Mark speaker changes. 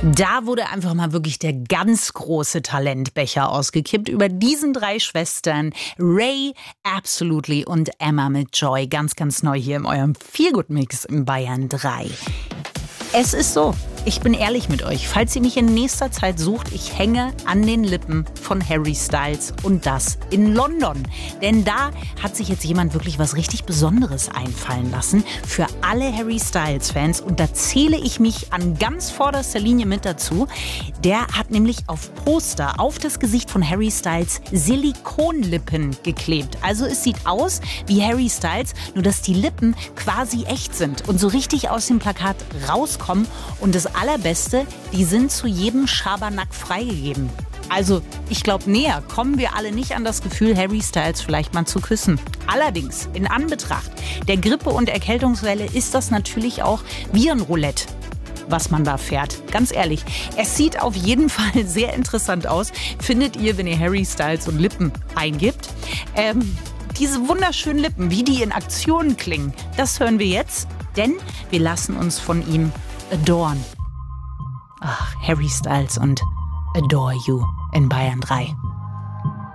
Speaker 1: Da wurde einfach mal wirklich der ganz große Talentbecher ausgekippt über diesen 3 Schwestern, Ray, Absolutely und Emma mit Joy. Ganz, ganz neu hier in eurem Feelgood-Mix im Bayern 3. Es ist so, ich bin ehrlich mit euch, falls ihr mich in nächster Zeit sucht, ich hänge an den Lippen von Harry Styles und das in London. Denn da hat sich jetzt jemand wirklich was richtig Besonderes einfallen lassen für alle Harry Styles-Fans. Und da zähle ich mich an ganz vorderster Linie mit dazu. Der hat nämlich auf Poster auf das Gesicht von Harry Styles Silikonlippen geklebt. Also es sieht aus wie Harry Styles, nur dass die Lippen quasi echt sind und so richtig aus dem Plakat rauskommen. Und das Allerbeste, die sind zu jedem Schabernack freigegeben. Also, ich glaube, näher kommen wir alle nicht an das Gefühl, Harry Styles vielleicht mal zu küssen. Allerdings, in Anbetracht der Grippe- und Erkältungswelle ist das natürlich auch Virenroulette, was man da fährt. Ganz ehrlich, es sieht auf jeden Fall sehr interessant aus. Findet ihr, wenn ihr Harry Styles und Lippen eingibt. Diese wunderschönen Lippen, wie die in Aktionen klingen, das hören wir jetzt, denn wir lassen uns von ihm adoren. Ach, Harry Styles und Adore You in Bayern 3.